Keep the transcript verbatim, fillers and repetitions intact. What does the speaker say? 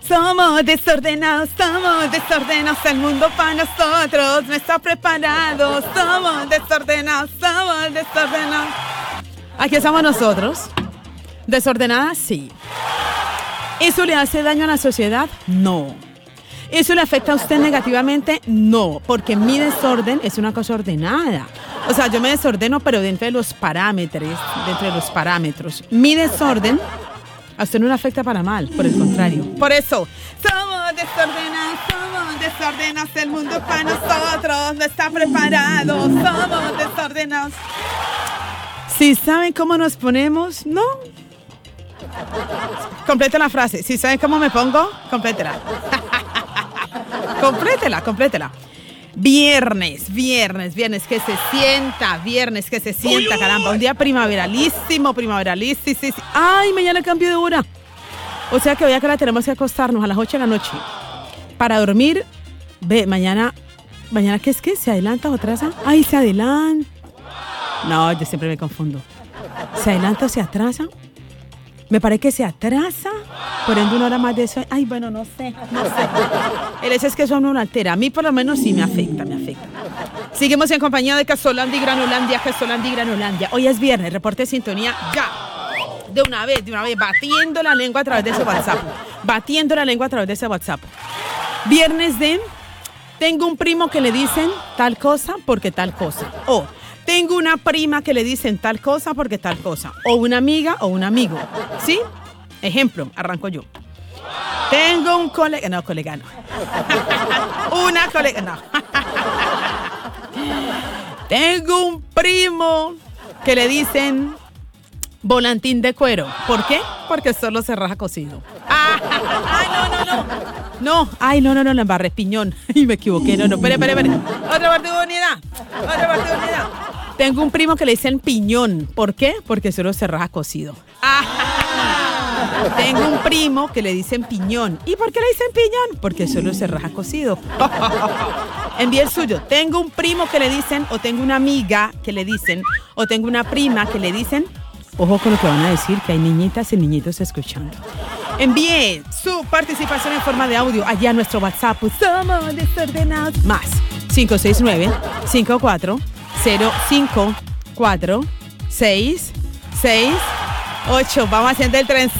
Somos desordenados, somos desordenados, el mundo para nosotros no está preparado. Somos desordenados, somos desordenados. Aquí estamos nosotros. ¿Desordenadas? Sí. ¿Eso le hace daño a la sociedad? No. ¿Eso le afecta a usted negativamente? No, porque mi desorden es una cosa ordenada. O sea, yo me desordeno, pero dentro de los parámetros, dentro de los parámetros. Mi desorden a usted no le afecta para mal, por el contrario. Por eso, somos desordenados, somos desordenados, el mundo para nosotros no está preparado, somos desordenados. Si saben cómo nos ponemos, no. Complete la frase. Si saben cómo me pongo, complétela. Complétela, complétela. Viernes, viernes, viernes que se sienta, viernes que se sienta, caramba. Un día primaveralísimo, primaveralísimo. Ay, mañana cambio de hora. O sea que hoy acá la tenemos que acostarnos a las ocho de la noche. Para dormir, ve, mañana, mañana ¿qué es que? ¿Se adelanta o atrasa? Ay, se adelanta. No, yo siempre me confundo. ¿Se adelanta o se atrasa? Me parece que se atrasa, por ende una hora más de eso. Ay, bueno, no sé, no sé. El hecho es que eso no lo altera. A mí por lo menos sí me afecta, me afecta. Seguimos en compañía de Casolandi Granulandia, Casolandi Granulandia. Hoy es viernes, reporte de sintonía ya. De una vez, de una vez, batiendo la lengua a través de ese WhatsApp. Batiendo la lengua a través de ese WhatsApp. Viernes de, tengo un primo que le dicen tal cosa porque tal cosa. O tengo una prima que le dicen tal cosa porque tal cosa. O una amiga o un amigo. ¿Sí? Ejemplo, arranco yo. Tengo un colega... No, colega no. Una colega... No. Tengo un primo que le dicen volantín de cuero. ¿Por qué? Porque solo se raja cocido. Ah, ay, no, no, no. No, ay, no, no, no, la embarré, piñón. Y me equivoqué, no, no, espere, espere, espere. Otra oportunidad, otra oportunidad. Tengo un primo que le dicen piñón. ¿Por qué? Porque solo se raja cocido. Ah, tengo un primo que le dicen piñón. ¿Y por qué le dicen piñón? Porque solo se raja cocido. Envíe el suyo. Tengo un primo que le dicen, o tengo una amiga que le dicen, o tengo una prima que le dicen. Ojo con lo que van a decir, que hay niñitas y niñitos escuchando. Envíe su participación en forma de audio allá a nuestro WhatsApp. Somos desordenados. Más cinco seis nueve, cinco cuatro cero cinco cuatro seis seis ocho. Vamos haciendo el trencito.